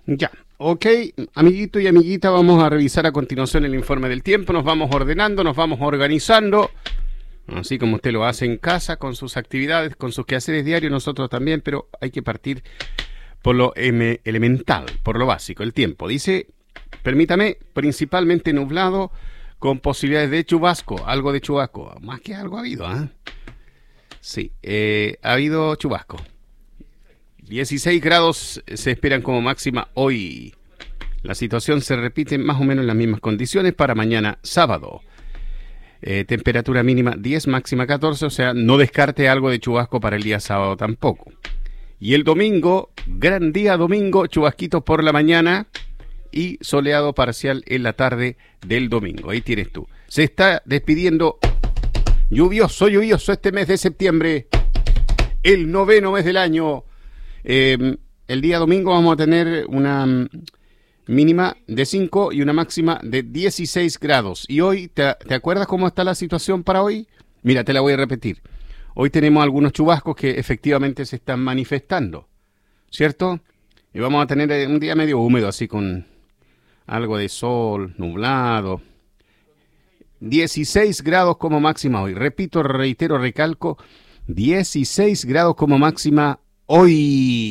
Ya, ok, amiguito y amiguita, vamos a revisar a continuación el informe del tiempo, nos vamos ordenando, nos vamos organizando, así como usted lo hace en casa, con sus actividades, con sus quehaceres diarios, nosotros también, pero hay que partir por lo elemental, por lo básico, el tiempo. Dice, permítame, principalmente nublado, con posibilidades de chubasco, algo de chubasco, más que algo ha habido, ¿ah? Sí, ha habido chubasco. 16 grados se esperan como máxima hoy. La situación se repite más o menos en las mismas condiciones para mañana sábado. Temperatura mínima 10, máxima 14, o sea, no descarte algo de chubasco para el día sábado tampoco. Y el domingo, gran día domingo, chubasquitos por la mañana y soleado parcial en la tarde del domingo. Ahí tienes tú. Se está despidiendo lluvioso este mes de septiembre, el noveno mes del año. El día domingo vamos a tener una mínima de 5 y una máxima de 16 grados. Y hoy, ¿te acuerdas cómo está la situación para hoy? Mira, te la voy a repetir. Hoy tenemos algunos chubascos que efectivamente se están manifestando, ¿cierto? Y vamos a tener un día medio húmedo, así con algo de sol, nublado. 16 grados como máxima hoy. Repito, reitero, recalco, 16 grados como máxima hoy.